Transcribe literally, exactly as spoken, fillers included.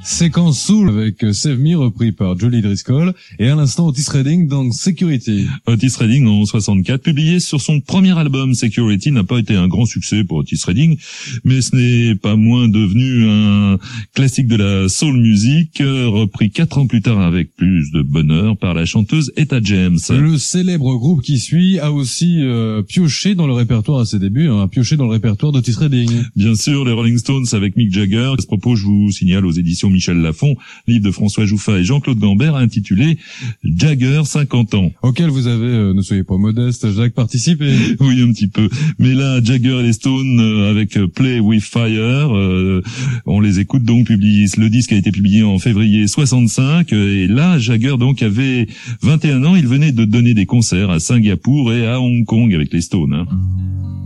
Séquence soul avec Save Me repris par Julie Driscoll et à l'instant Otis Redding dans Security. Otis Redding en soixante-quatre, publié sur son premier album Security, n'a pas été un grand succès pour Otis Redding, mais ce n'est pas moins devenu un classique de la soul music, repris quatre ans plus tard avec plus de bonheur par la chanteuse Etta James. Le célèbre groupe qui suit a aussi euh, pioché dans le répertoire à ses débuts, hein, a pioché dans le répertoire d'Otis Redding. Bien sûr, les Rolling Stones avec Mick Jagger. À ce propos, je vous signale aux éditions Michel Lafon, livre de François Jouffa et Jean-Claude Gambert intitulé Jagger cinquante ans. Auquel vous avez, euh, ne soyez pas modeste, Jacques, participé. Oui, un petit peu. Mais là, Jagger et les Stones euh, avec Play With Fire, euh, on les écoute donc publier. Le disque a été publié en février soixante-cinq et là, Jagger donc avait vingt et un ans. Il venait de donner des concerts à Singapour et à Hong Kong avec les Stones. Hein.